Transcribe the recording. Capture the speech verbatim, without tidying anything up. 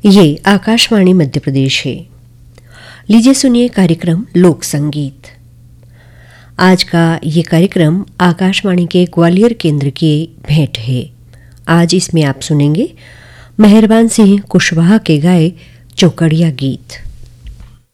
ये आकाशवाणी मध्य प्रदेश है। लीजिए सुनिए कार्यक्रम लोक संगीत। आज का ये कार्यक्रम आकाशवाणी के ग्वालियर केंद्र की भेंट है। आज इसमें आप सुनेंगे मेहरबान सिंह कुशवाहा के गाए चौकड़िया गीत।